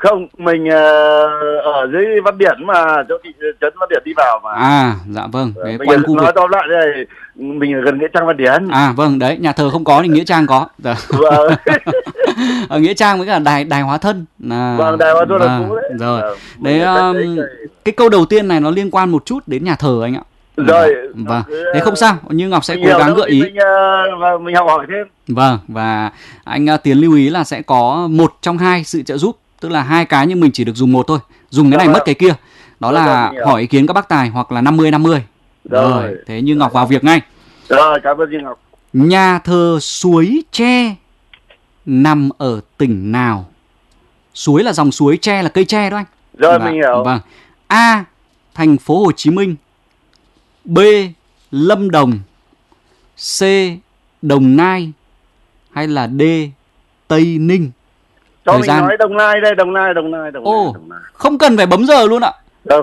Không, mình ở dưới Văn Điển mà, chỗ thị trấn Văn Điển đi vào mà. À, dạ vâng. Đấy, Mình quanh khu nói vực. tóm lại đây, mình ở gần Nghĩa Trang Văn Điển. À vâng, đấy, nhà thờ không có thì Nghĩa Trang có. Dạ. Vâng. Ở Nghĩa Trang với cả đài Hóa Thân. Vâng, đài Hóa Thân là cũ đấy. Rồi. Vâng, Đấy, cái câu đầu tiên này nó liên quan một chút đến nhà thờ anh ạ. Rồi. Vâng. Thế không sao, Như Ngọc sẽ cố gắng gợi ý. Mình học hỏi thêm. Vâng, và anh Tiến lưu ý là sẽ có một trong hai sự trợ giúp, tức là hai cái nhưng mình chỉ được dùng một thôi, dùng cái này mất cái kia. Đó là hỏi ý kiến các bác tài hoặc là 50-50. Rồi, thế Như Ngọc vào việc ngay. Rồi, cảm ơn Như Ngọc. Nhà thờ Suối Tre nằm ở tỉnh nào? Suối là dòng suối, tre là cây tre đó anh. Rồi, mình hiểu. Vâng. A. Thành phố Hồ Chí Minh. B. Lâm Đồng. C. Đồng Nai. Hay là D. Tây Ninh. Cho mình nói Đồng Nai đây, Đồng Nai. Ồ, không cần phải bấm giờ luôn ạ.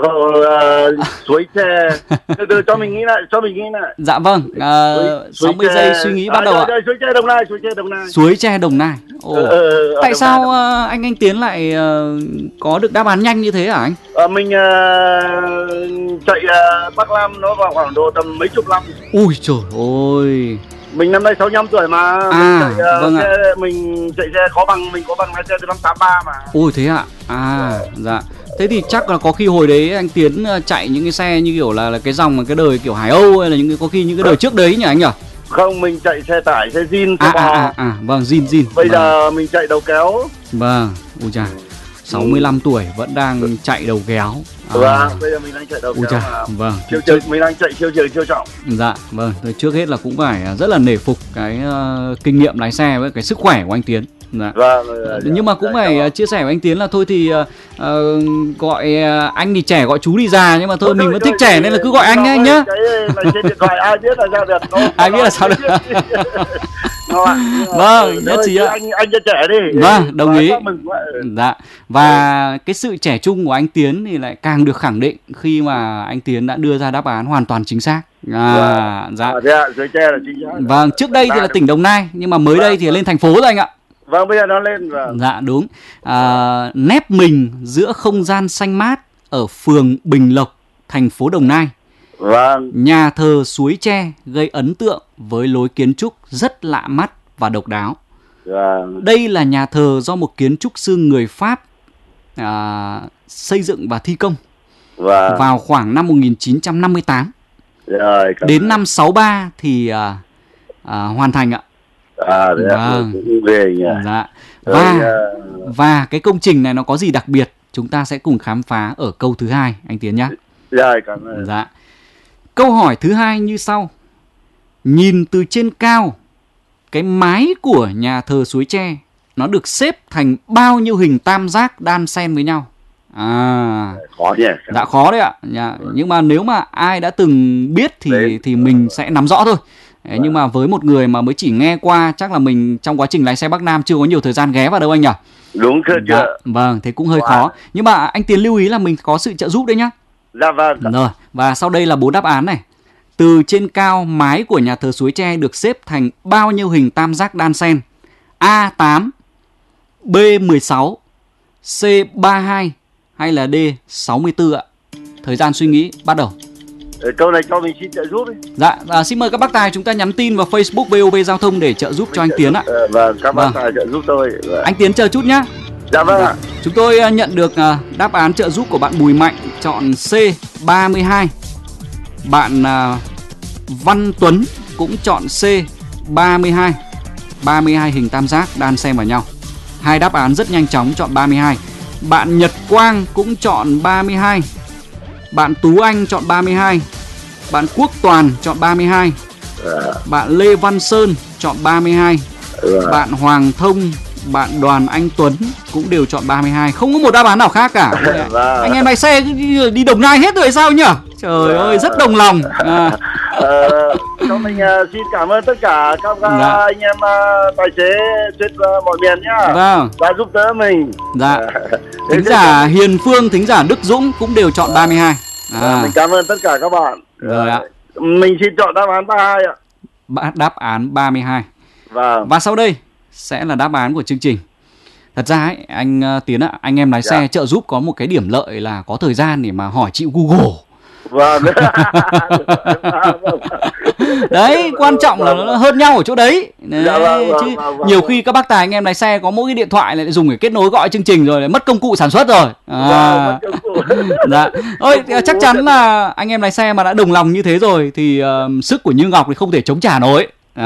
Suối Tre. Từ cho mình nghĩ lại. Dạ vâng, 60 giây suy nghĩ bắt đầu ạ. Suối Tre Đồng Nai. Suối Tre Đồng Nai. Tại sao anh Tiến lại có được đáp án nhanh như thế hả anh? Mình chạy Bắc Nam nó vào khoảng độ tầm mấy chục năm. Ui trời ơi. Mình năm nay 65 tuổi mà. Mình chạy xe có bằng lái xe từ năm 83 mà. Ôi thế ạ. Dạ. Thế thì chắc là có khi hồi đấy anh Tiến chạy những cái xe như kiểu là cái dòng mà cái đời kiểu Hải Âu hay là có khi những cái đời trước đấy nhỉ anh nhỉ? Không, mình chạy xe tải, xe zin, xe bò. Vâng, zin. Bây giờ mình chạy đầu kéo. Vâng, ôi chà, 65 tuổi vẫn đang chạy đầu kéo. Vâng, bây giờ mình đang chạy đầu kéo. Vâng. Mình đang chạy siêu trường siêu trọng. Dạ, vâng, trước hết là cũng phải rất là nể phục cái kinh nghiệm lái xe với cái sức khỏe của anh Tiến. Dạ. Nhưng mà cũng phải chia sẻ với anh Tiến là thôi thì gọi anh thì trẻ, gọi chú thì già, nhưng mà thôi mình vẫn thích trẻ nên là cứ gọi anh nhé anh nhá. Trên điện thoại ai biết là sao được. Ai biết là sao được. Vâng, nhất trí ạ. Anh cho trẻ đi. Vâng, đồng ý. Dạ. Và cái sự trẻ trung của anh Tiến thì lại càng được khẳng định khi mà anh Tiến đã đưa ra đáp án hoàn toàn chính xác. Dạ. Suối Tre là chính xác. Vâng, trước đây thì là tỉnh Đồng Nai, nhưng mà mới đây thì lên thành phố rồi anh ạ. Vâng, bây giờ nó lên. Dạ đúng. Nép mình giữa không gian xanh mát ở phường Bình Lộc, thành phố Đồng Nai. Vâng. Nhà thờ Suối Tre gây ấn tượng với lối kiến trúc rất lạ mắt và độc đáo. Vâng. Đây là nhà thờ do một kiến trúc sư người Pháp xây dựng và thi công vào khoảng năm 1958. Đến năm 63 thì hoàn thành ạ. Dạ. Và cái công trình này nó có gì đặc biệt, chúng ta sẽ cùng khám phá ở câu thứ hai anh Tiến nhé. Dạ. Câu hỏi thứ hai như sau: nhìn từ trên cao, cái mái của nhà thờ Suối Tre nó được xếp thành bao nhiêu hình tam giác đan xen với nhau? Khó nhỉ. Dạ khó đấy ạ. Nhưng mà nếu mà ai đã từng biết thì mình sẽ nắm rõ thôi. Nhưng mà với một người mà mới chỉ nghe qua, chắc là mình trong quá trình lái xe Bắc Nam chưa có nhiều thời gian ghé vào đâu anh nhỉ? Đúng chưa? Dạ, vâng, thế cũng hơi khó. Nhưng mà anh Tiến lưu ý là mình có sự trợ giúp đấy nhá. Dạ vâng. Rồi, và sau đây là 4 đáp án này. Từ trên cao, mái của nhà thờ Suối Tre được xếp thành bao nhiêu hình tam giác đan xen? A 8, B 16, C 32 hay là D 64 ạ? Thời gian suy nghĩ bắt đầu. Câu này cho mình xin trợ giúp đi. Dạ, xin mời các bác tài chúng ta nhắn tin vào Facebook VOV Giao thông để trợ giúp cho anh Tiến ạ. Vâng, các bác tài trợ giúp tôi. Anh Tiến chờ chút nhá. Dạ vâng ạ. Chúng tôi nhận được đáp án trợ giúp của bạn Bùi Mạnh, chọn C 32. Bạn Văn Tuấn cũng chọn C 32. 32 hình tam giác đan xen vào nhau. Hai đáp án rất nhanh chóng chọn 32. Bạn Nhật Quang cũng chọn 32. Bạn Tú Anh chọn 32. Bạn Quốc Toàn chọn 32. Bạn Lê Văn Sơn chọn 32. Bạn Hoàng Thông, bạn Đoàn Anh Tuấn cũng đều chọn 32. Không có một đáp án nào khác cả. Anh em lái xe đi Đồng Nai hết rồi sao nhỉ? Trời ơi, rất đồng lòng. Cho mình xin cảm ơn tất cả các anh em tài xế trên mọi miền nhá. Vâng. Đã giúp đỡ mình. Dạ. Thính giả Hiền Phương, thính giả Đức Dũng cũng đều chọn 32. Mình cảm ơn tất cả các bạn. Rồi ạ. Mình xin chọn đáp án 32 ạ. Đáp án 32. Vâng. Và sau đây sẽ là đáp án của chương trình. Thật ra ấy, anh Tiến ạ, anh em lái xe trợ giúp có một cái điểm lợi là có thời gian để mà hỏi chị Google. Vâng. Đấy, quan trọng là nó hơn nhau ở chỗ đấy. Đấy, chứ nhiều khi các bác tài anh em lái xe có mỗi cái điện thoại lại dùng để kết nối gọi chương trình rồi lại mất công cụ sản xuất rồi. Dạ. Ôi, chắc chắn là anh em lái xe mà đã đồng lòng như thế rồi thì sức của Như Ngọc thì không thể chống trả nổi.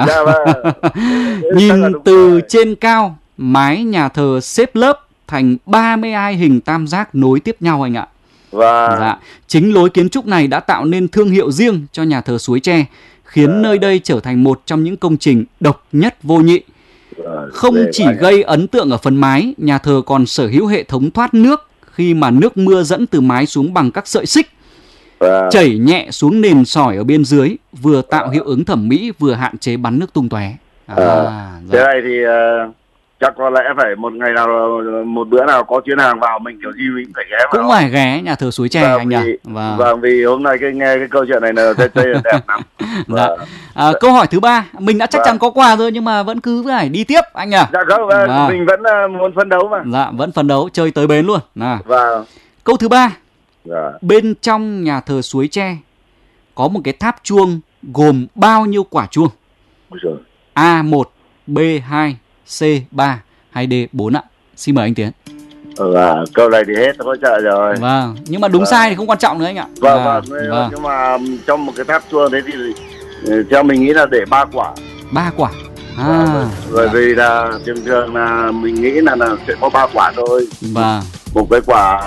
Nhìn từ trên cao, mái nhà thờ xếp lớp thành 32 hình tam giác nối tiếp nhau anh ạ. Dạ. Chính lối kiến trúc này đã tạo nên thương hiệu riêng cho nhà thờ Suối Tre, khiến nơi đây trở thành một trong những công trình độc nhất vô nhị. Không chỉ gây ấn tượng ở phần mái, nhà thờ còn sở hữu hệ thống thoát nước khi mà nước mưa dẫn từ mái xuống bằng các sợi xích, chảy nhẹ xuống nền sỏi ở bên dưới, vừa tạo hiệu ứng thẩm mỹ vừa hạn chế bắn nước tung tóe. Thế này thì chắc có lẽ phải một ngày nào, một bữa nào có chuyến hàng vào mình kiểu gì mình phải ghé vào. Cũng phải ghé nhà thờ Suối Tre anh nhỉ. Vâng, vì hôm nay nghe cái câu chuyện này là thấy đẹp lắm. Câu hỏi thứ 3, mình đã chắc chắn có quà rồi nhưng mà vẫn cứ phải đi tiếp anh nhỉ. Dạ không, mình vẫn muốn phấn đấu mà. Dạ, vẫn phấn đấu, chơi tới bến luôn. Câu thứ 3, bên trong nhà thờ Suối Tre có một cái tháp chuông gồm bao nhiêu quả chuông? A1, B2, C3 hay D4 ạ? Xin mời anh Tiến. Câu này thì hết hỗ trợ rồi. Vâng, nhưng mà đúng sai thì không quan trọng nữa anh ạ. Vâng. Nhưng mà trong một cái tháp chuông đấy thì theo mình nghĩ là để 3 quả. 3 quả. Bởi vì là thường là mình nghĩ là sẽ có 3 quả thôi. Một cái quả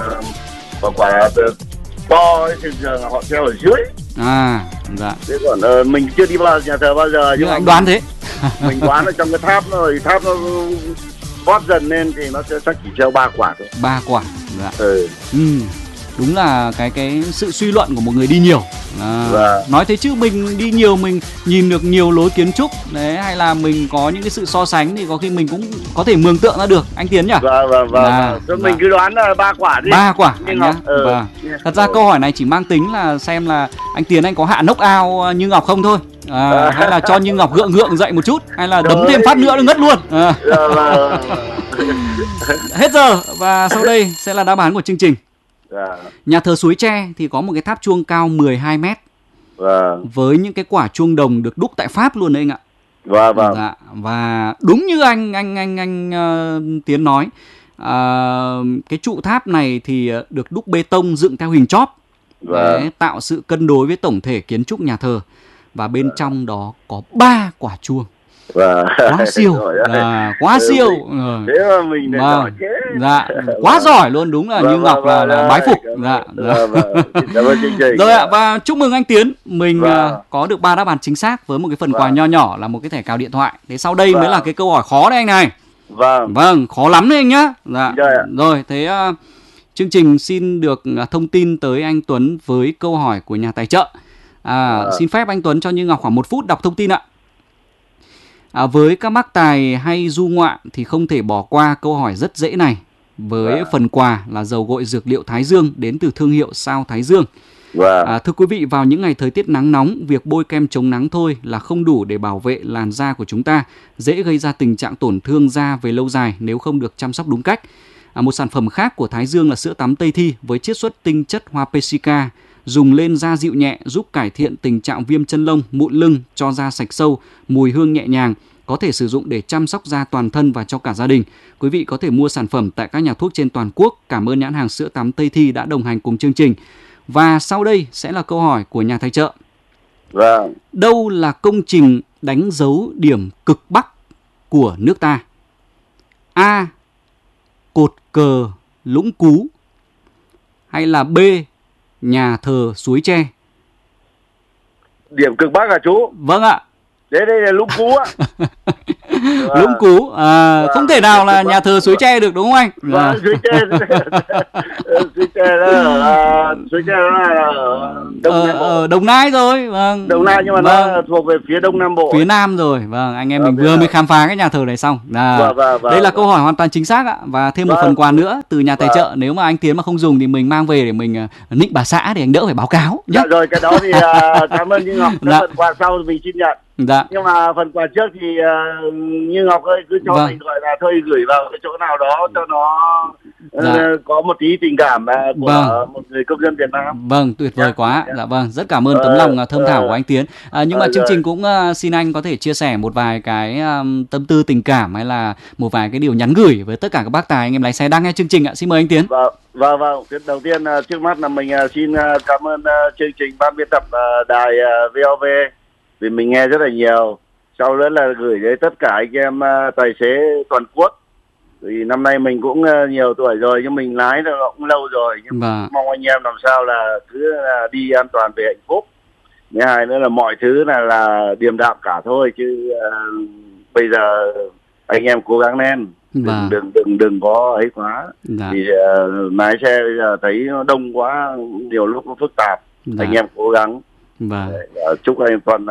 to ấy, thường là họ treo ở dưới. Dạ. Thế còn mình chưa đi vào nhà thờ bao giờ nhưng anh đoán thế. Mình đoán ở trong cái tháp rồi, tháp nó vót dần lên thì nó sẽ chắc chỉ treo 3 quả thôi. 3 quả. Dạ. Đúng là cái sự suy luận của một người đi nhiều. Nói thế chứ mình đi nhiều, mình nhìn được nhiều lối kiến trúc đấy, hay là mình có những cái sự so sánh thì có khi mình cũng có thể mường tượng ra được anh Tiến nhỉ. Mình cứ đoán là 3 quả đi. 3 quả anh nhá. Thật ra câu hỏi này chỉ mang tính là xem là anh Tiến anh có hạ knock out Như Ngọc không thôi. Hay là cho Như Ngọc gượng dậy một chút, hay là đấm thêm phát nữa nó ngất luôn. Hết giờ và sau đây sẽ là đáp án của chương trình. Nhà thờ Suối Tre thì có một cái tháp chuông cao 12 mét với những cái quả chuông đồng được đúc tại Pháp luôn đấy anh ạ. Dạ. Và đúng như anh Tiến nói, cái trụ tháp này thì được đúc bê tông dựng theo hình chóp để tạo sự cân đối với tổng thể kiến trúc nhà thờ. Và bên trong đó có 3 quả chuông. Quá siêu. Quá siêu. Thế mà mình giỏi thế. Dạ, quá giỏi luôn, đúng là Như Ngọc là bái phục. Rồi ạ, và chúc mừng anh Tiến. Mình có được 3 đáp án chính xác với một cái phần quà nho nhỏ là một cái thẻ cào điện thoại. Thế sau đây mới là cái câu hỏi khó đấy anh này. Vâng, khó lắm đấy anh nhá. Dạ. Rồi, thế chương trình xin được thông tin tới anh Tuấn với câu hỏi của nhà tài trợ. Xin phép anh Tuấn cho Như Ngọc khoảng 1 phút đọc thông tin ạ. Với các bác tài hay du ngoạn thì không thể bỏ qua câu hỏi rất dễ này. Với phần quà là dầu gội dược liệu Thái Dương đến từ thương hiệu Sao Thái Dương. Thưa quý vị, vào những ngày thời tiết nắng nóng, việc bôi kem chống nắng thôi là không đủ để bảo vệ làn da của chúng ta, dễ gây ra tình trạng tổn thương da về lâu dài nếu không được chăm sóc đúng cách. Một sản phẩm khác của Thái Dương là sữa tắm Tây Thi với chiết xuất tinh chất hoa Pesica, dùng lên da dịu nhẹ, giúp cải thiện tình trạng viêm chân lông, mụn lưng, cho da sạch sâu, mùi hương nhẹ nhàng, có thể sử dụng để chăm sóc da toàn thân và cho cả gia đình. Quý vị có thể mua sản phẩm tại các nhà thuốc trên toàn quốc. Cảm ơn nhãn hàng sữa tắm Tây Thi đã đồng hành cùng chương trình. Và sau đây sẽ là câu hỏi của nhà tài trợ. Đâu là công trình đánh dấu điểm cực Bắc của nước ta? A. Cột cờ Lũng Cú, hay là B. nhà thờ Suối Tre? Điểm cực Bắc à chú? Vâng ạ. Đây là Lũng Cú ạ. Lũng Cú, không thể nào là nhà thờ Suối Tre được đúng không anh? Suối Tre Kè đó suối Kè đó là ở Đồng Nai rồi, vâng. Đồng Nai nhưng mà vâng. nó thuộc về phía Đông Nam Bộ. Phía Nam rồi, vâng. Anh em mình vừa mới khám phá cái nhà thờ này xong. Đây là câu hỏi hoàn toàn chính xác ạ. Và thêm một phần quà nữa từ nhà tài trợ. Nếu mà anh Tiến mà không dùng thì mình mang về để mình nịnh bà xã để anh đỡ phải báo cáo nhé. Dạ rồi, cái đó thì cảm ơn Như Ngọc. Phần quà sau mình xin nhận. Dạ. Nhưng mà phần quà trước thì Như Ngọc ơi cứ cho mình gọi là thôi gửi vào cái chỗ nào đó cho nó có một tí tình cảm của một người công dân Việt Nam. Vâng, tuyệt vời quá. Dạ vâng, rất cảm ơn tấm lòng thơm thảo của anh Tiến. Nhưng mà chương trình cũng xin anh có thể chia sẻ một vài cái tâm tư tình cảm hay là một vài cái điều nhắn gửi với tất cả các bác tài anh em lái xe đang nghe chương trình ạ. Xin mời anh Tiến. Vâng. Đầu tiên trước mắt là mình xin cảm ơn chương trình ban biên tập đài VOV vì mình nghe rất là nhiều. Sau đó là gửi đến tất cả anh em tài xế toàn quốc. Vì năm nay mình cũng nhiều tuổi rồi nhưng mình lái nó cũng lâu rồi, nhưng mong anh em làm sao là cứ đi an toàn về hạnh phúc. Thứ hai nữa là mọi thứ là điềm đạm cả thôi, chứ bây giờ anh em cố gắng lên, đừng có ấy quá. Vì lái xe bây giờ thấy nó đông quá, nhiều lúc nó phức tạp. Anh em cố gắng. Chúc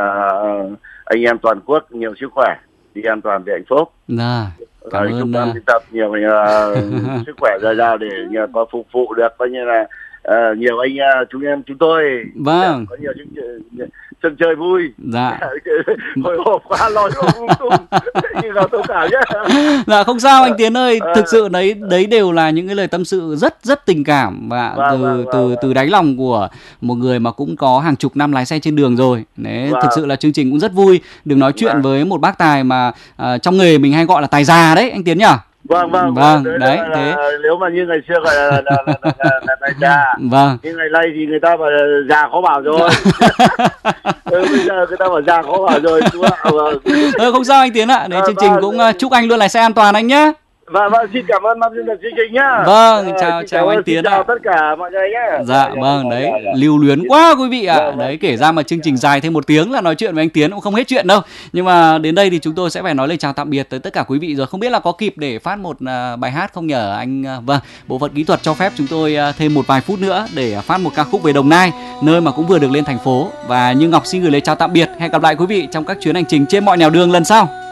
anh em toàn quốc nhiều sức khỏe, đi an toàn về hạnh phúc. Cảm ơn. Chúc ban biên tập nhiều sức khỏe ra để có phục vụ được coi như là nhiều anh chúng tôi có nhiều sân chơi vui. Hồi hộp quá lo như là tôi cảm nhé. Không sao anh Tiến ơi, thực sự đấy đều là những cái lời tâm sự rất tình cảm và từ đáy lòng của một người mà cũng có hàng chục năm lái xe trên đường rồi. Đấy, thực sự là chương trình cũng rất vui được nói chuyện với một bác tài mà trong nghề mình hay gọi là tài già đấy anh Tiến nhỉ? Vâng, đấy thế nếu mà như ngày xưa gọi là tài già. Nhưng ngày nay thì người ta bảo già khó bảo rồi. Bây giờ người ta bảo già khó bảo rồi. Không sao anh Tiến ạ. Đấy, chương trình cũng chúc anh luôn lái xe an toàn anh nhé. Vâng, xin cảm ơn ban biên tập chương trình nhá. Chào anh Tiến ạ. Chào tất cả mọi người nhé. Đấy, lưu luyến quá quý vị ạ. Đấy, kể ra mà chương trình dài thêm 1 tiếng là nói chuyện với anh Tiến cũng không hết chuyện đâu. Nhưng mà đến đây thì chúng tôi sẽ phải nói lời chào tạm biệt tới tất cả quý vị rồi. Không biết là có kịp để phát một bài hát không nhờ anh? Bộ phận kỹ thuật cho phép chúng tôi thêm một vài phút nữa để phát một ca khúc về Đồng Nai, nơi mà cũng vừa được lên thành phố. Và Như Ngọc xin gửi lời chào tạm biệt. Hẹn gặp lại quý vị trong các chuyến hành trình trên mọi nẻo đường lần sau.